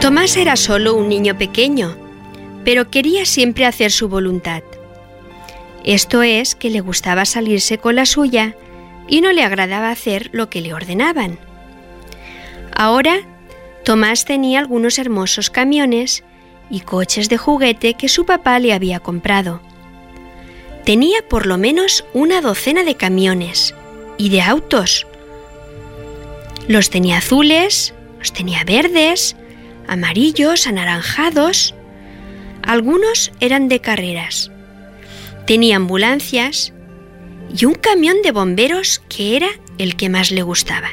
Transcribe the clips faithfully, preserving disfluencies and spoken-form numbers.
Tomás era solo un niño pequeño, pero quería siempre hacer su voluntad. Esto es, que le gustaba salirse con la suya y no le agradaba hacer lo que le ordenaban. Ahora, Tomás tenía algunos hermosos camiones y coches de juguete que su papá le había comprado. Tenía por lo menos una docena de camiones y de autos. Los tenía azules, los tenía verdes, amarillos, anaranjados. Algunos eran de carreras. Tenía ambulancias y un camión de bomberos que era el que más le gustaba.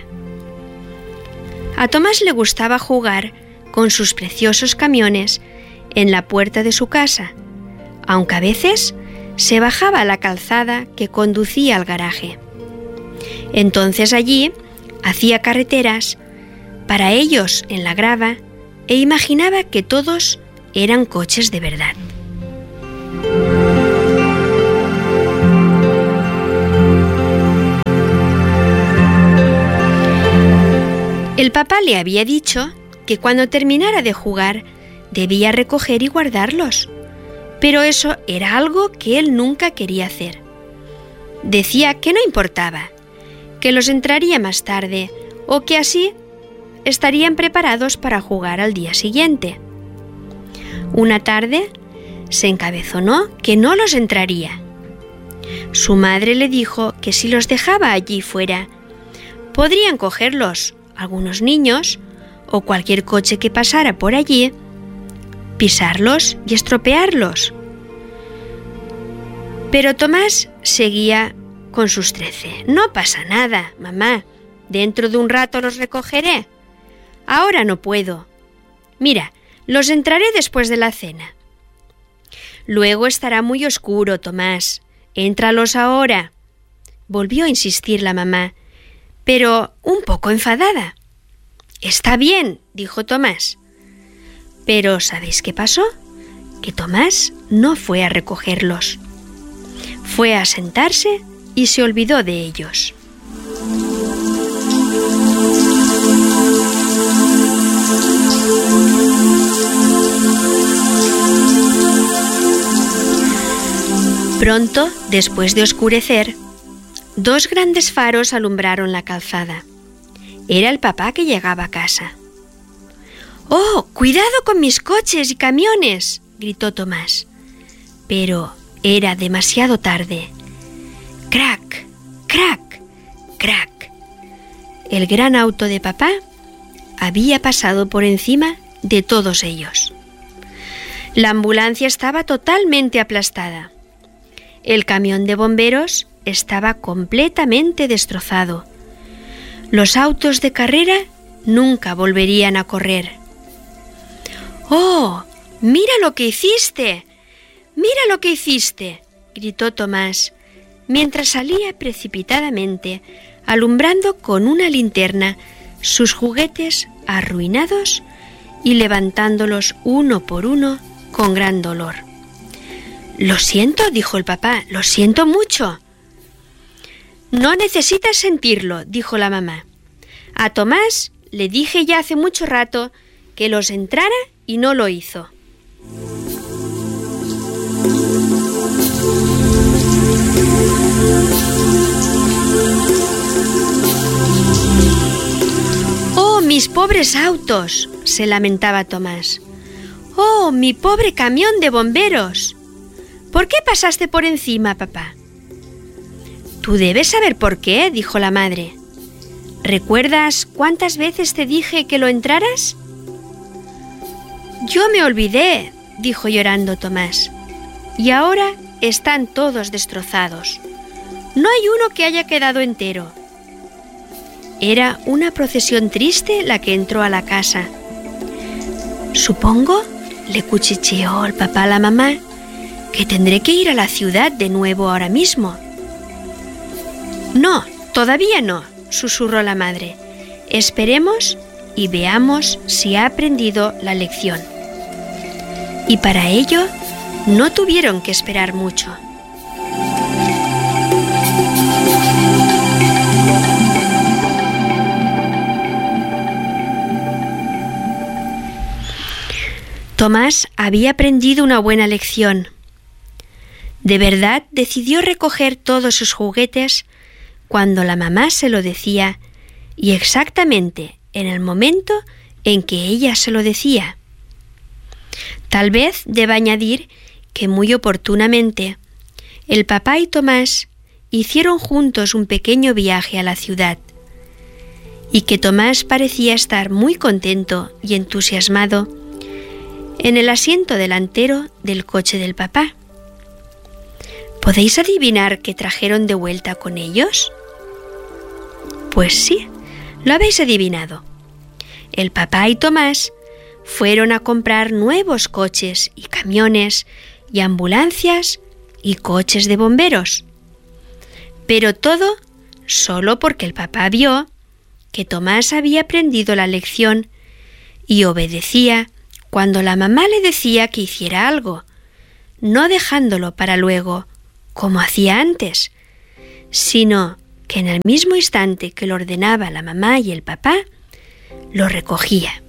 A Tomás le gustaba jugar con sus preciosos camiones en la puerta de su casa, aunque a veces se bajaba a la calzada que conducía al garaje. Entonces allí hacía carreteras para ellos en la grava e imaginaba que todos eran coches de verdad. El papá le había dicho que cuando terminara de jugar debía recoger y guardarlos, pero eso era algo que él nunca quería hacer. Decía que no importaba, que los entraría más tarde o que así estarían preparados para jugar al día siguiente. Una tarde se encabezonó que no los entraría. Su madre le dijo que si los dejaba allí fuera, podrían cogerlos algunos niños o cualquier coche que pasara por allí, pisarlos y estropearlos. Pero Tomás seguía con sus trece. No pasa nada, mamá. Dentro de un rato los recogeré. Ahora no puedo. Mira, los entraré después de la cena. Luego estará muy oscuro, Tomás. Éntralos ahora. Volvió a insistir la mamá, pero un poco enfadada. Está bien, dijo Tomás. Pero ¿sabéis qué pasó? Que Tomás no fue a recogerlos. Fue a sentarse y se olvidó de ellos. Pronto, después de oscurecer, dos grandes faros alumbraron la calzada. Era el papá que llegaba a casa. ¡Oh, cuidado con mis coches y camiones!, gritó Tomás. Pero era demasiado tarde. ¡Crac! ¡Crac! ¡Crac! El gran auto de papá había pasado por encima de todos ellos. La ambulancia estaba totalmente aplastada. El camión de bomberos estaba completamente destrozado. Los autos de carrera nunca volverían a correr. ¡Oh! ¡Mira lo que hiciste! ¡Mira lo que hiciste!, gritó Tomás, mientras salía precipitadamente, alumbrando con una linterna sus juguetes arruinados y levantándolos uno por uno con gran dolor. «Lo siento», dijo el papá, «lo siento mucho». «No necesitas sentirlo», dijo la mamá. «A Tomás le dije ya hace mucho rato que los entrara y no lo hizo». «¡Oh, mis pobres autos!», se lamentaba Tomás. «¡Oh, mi pobre camión de bomberos! ¿Por qué pasaste por encima, papá?» «Tú debes saber por qué», dijo la madre. «¿Recuerdas cuántas veces te dije que lo entraras?» «Yo me olvidé», dijo llorando Tomás. «Y ahora están todos destrozados. No hay uno que haya quedado entero». Era una procesión triste la que entró a la casa. «Supongo», le cuchicheó el papá a la mamá, «que tendré que ir a la ciudad de nuevo ahora mismo». «No, todavía no», susurró la madre. «Esperemos y veamos si ha aprendido la lección». Y para ello no tuvieron que esperar mucho. Tomás había aprendido una buena lección. De verdad decidió recoger todos sus juguetes cuando la mamá se lo decía y exactamente en el momento en que ella se lo decía. Tal vez deba añadir que muy oportunamente el papá y Tomás hicieron juntos un pequeño viaje a la ciudad y que Tomás parecía estar muy contento y entusiasmado en el asiento delantero del coche del papá. ¿Podéis adivinar qué trajeron de vuelta con ellos? Pues sí, lo habéis adivinado. El papá y Tomás fueron a comprar nuevos coches y camiones y ambulancias y coches de bomberos. Pero todo solo porque el papá vio que Tomás había aprendido la lección y obedecía cuando la mamá le decía que hiciera algo, no dejándolo para luego, como hacía antes, sino que en el mismo instante que lo ordenaba la mamá y el papá, lo recogía.